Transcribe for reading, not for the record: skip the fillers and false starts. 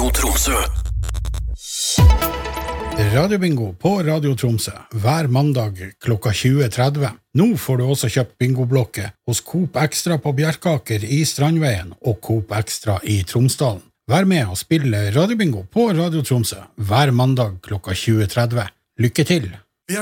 Radio Tromsø. Radiobingo på Radio Tromsø hver mandag klokka 20.30. Nå får du også kjøpt bingoblokke hos Coop Extra på Bjerkaker i Strandveien og Coop Extra i Tromsdalen. Vær med og spille radiobingo på Radio Tromsø hver mandag klokka 20.30. Lykke til!